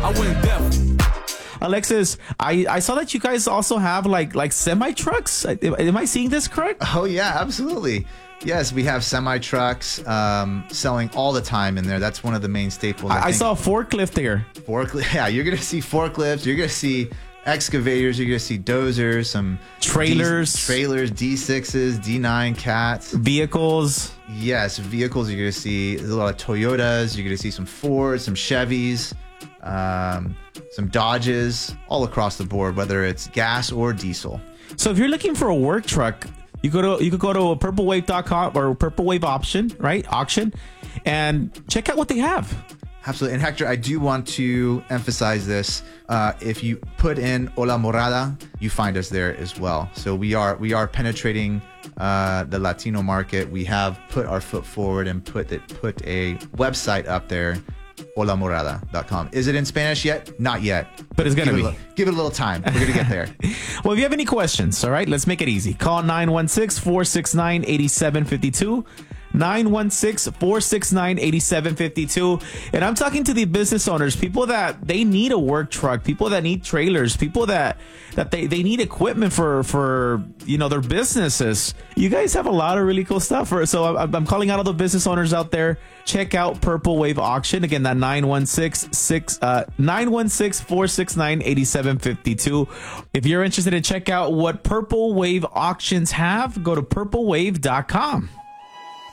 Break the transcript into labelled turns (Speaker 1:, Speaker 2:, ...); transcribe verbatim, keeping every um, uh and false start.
Speaker 1: I went deaf.
Speaker 2: Alexis, I, I saw that you guys also have like like semi trucks. Am I seeing this correct?
Speaker 3: Oh yeah, absolutely. Yes, we have semi trucks um, selling all the time in there. That's one of the main staples. I,
Speaker 2: I, I saw a forklift there.
Speaker 3: Forklift, yeah. You're gonna see forklifts. You're gonna see excavators. You're gonna see dozers, some
Speaker 2: trailers,
Speaker 3: D, trailers, D sixes, D nine cats,
Speaker 2: vehicles.
Speaker 3: Yes, vehicles. You're gonna see a lot of Toyotas. You're gonna see some Fords, some Chevys, um, some Dodges, all across the board, whether it's gas or diesel.
Speaker 2: So if you're looking for a work truck, you go to you could go to purple wave dot com or Purple Wave Option, right? Auction, and check out what they have.
Speaker 3: Absolutely. And Hector, I do want to emphasize this. Uh, if you put in Hola Morada, you find us there as well. So we are we are penetrating uh, the Latino market. We have put our foot forward and put it, put a website up there, hola morada dot com. Is it in Spanish yet? Not yet.
Speaker 2: But it's going to be.
Speaker 3: Little, give it a little time. We're going to get there.
Speaker 2: Well, if you have any questions, all right, let's make it easy. Call nine one six, four six nine, eight seven five two. nine one six, four six nine, eight seven five two. And I'm talking to the business owners, people that they need a work truck, people that need trailers, people that that they, they need equipment for, for, you know, their businesses. You guys have a lot of really cool stuff. For, so I'm, I'm calling out all the business owners out there. Check out Purple Wave Auction. Again, that nine one six, four six nine, eight seven five two. If you're interested in check out what Purple Wave Auctions have, go to purple wave dot com.